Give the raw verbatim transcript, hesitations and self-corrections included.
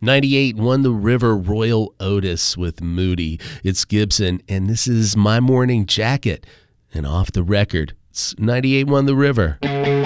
ninety-eight won the River, Royal Otis with Moody. It's Gibson, and this is My Morning Jacket. And off the record, it's ninety-eight won the River.